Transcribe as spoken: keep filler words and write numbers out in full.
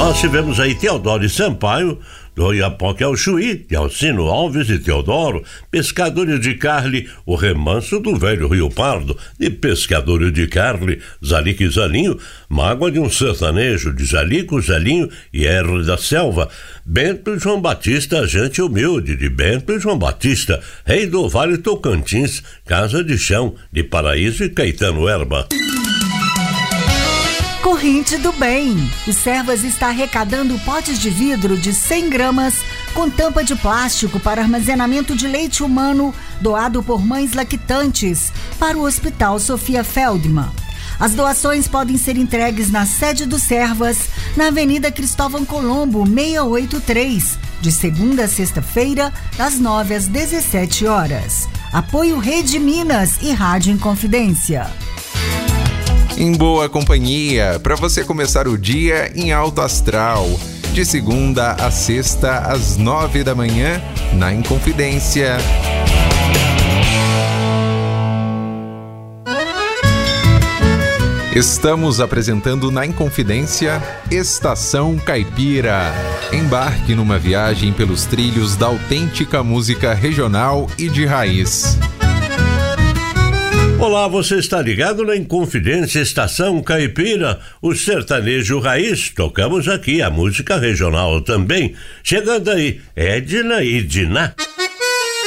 Nós tivemos aí Teodoro e Sampaio, do Iapoque ao Chuí, de Alcino Alves e Teodoro, Pescadores de Carli, o Remanso do Velho Rio Pardo, de Pescadores de Carli, Zalico e Zalinho, Mágoa de um Sertanejo, de Zalico, Zalinho e R da Selva, Bento e João Batista, Gente Humilde, de Bento e João Batista, Rei do Vale Tocantins, Casa de Chão, de Paraíso e Caetano Erba. Corrente do Bem. O Servas está arrecadando potes de vidro de cem gramas com tampa de plástico para armazenamento de leite humano doado por mães lactantes para o Hospital Sofia Feldman. As doações podem ser entregues na sede do Servas, na Avenida Cristóvão Colombo, seiscentos e oitenta e três, de segunda a sexta-feira, das nove às dezessete horas. Apoio Rede Minas e Rádio Inconfidência. Em boa companhia, para você começar o dia em alto astral. De segunda a sexta, às nove da manhã, na Inconfidência. Estamos apresentando na Inconfidência Estação Caipira. Embarque numa viagem pelos trilhos da autêntica música regional e de raiz. Olá, você está ligado na Inconfidência Estação Caipira, o sertanejo raiz. Tocamos aqui a música regional também. Chegando aí, Edna e Diná.